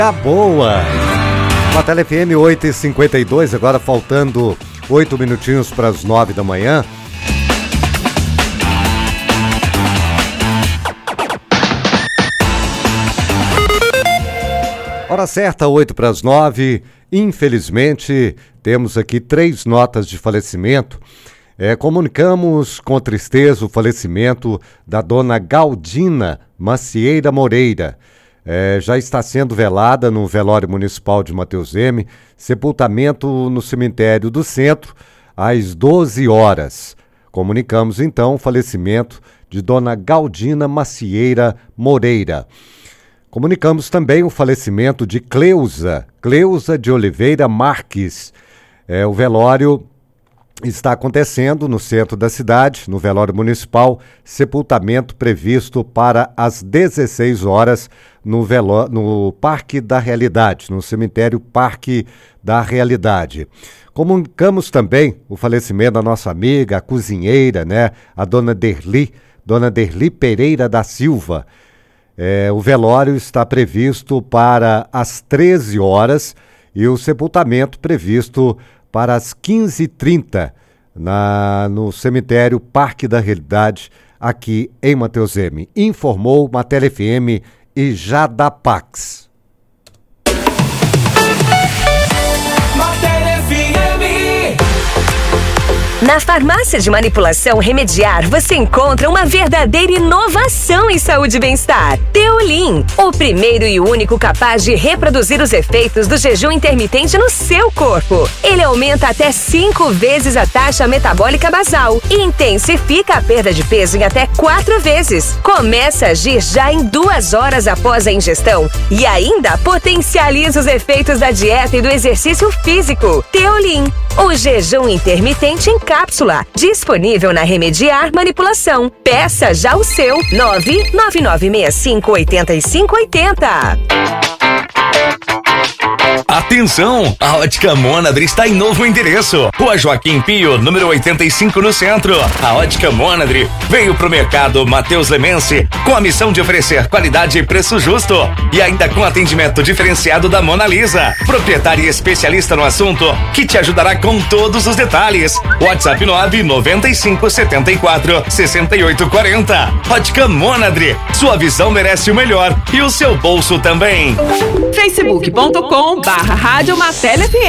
Tá boa! Matele FM 8h52, agora faltando 8 minutinhos para as 9 da manhã. Hora certa, 8 para as 9. Infelizmente, temos aqui 3 notas de falecimento. Comunicamos com tristeza o falecimento da dona Galdina Macieira Moreira. Já está sendo velada no velório municipal de Mateus Leme, sepultamento no cemitério do centro, às 12 horas. Comunicamos então o falecimento de dona Galdina Macieira Moreira. Comunicamos também o falecimento de Cleusa de Oliveira Marques. O velório está acontecendo no centro da cidade, no velório municipal, sepultamento previsto para as 16 horas no Parque da Realidade, no cemitério Parque da Realidade. Comunicamos também o falecimento da nossa amiga, a cozinheira, a dona Derli Pereira da Silva. O velório está previsto para as 13 horas e o sepultamento previsto para as 15h30 no cemitério Parque da Realidade, aqui em Mateus Leme. Informou Matele FM e Jadapax. Na farmácia de manipulação Remediar, você encontra uma verdadeira inovação em saúde e bem-estar. Teolin, o primeiro e único capaz de reproduzir os efeitos do jejum intermitente no seu corpo. Ele aumenta até 5 vezes a taxa metabólica basal e intensifica a perda de peso em até 4 vezes. Começa a agir já em 2 horas após a ingestão e ainda potencializa os efeitos da dieta e do exercício físico. Teolin, o jejum intermitente em cápsula, disponível na Remediar Manipulação. Peça já o seu 999658580. Atenção! A Ótica Mônadre está em novo endereço. Rua Joaquim Pio, número 85, no centro. A Ótica Mônadre veio pro mercado Mateus Lemense com a missão de oferecer qualidade e preço justo. E ainda com atendimento diferenciado da Mona Lisa, proprietária e especialista no assunto, que te ajudará com todos os detalhes. WhatsApp 995746840. Ótica Mônadre, sua visão merece o melhor e o seu bolso também. Facebook.com/Rádio Matele FM.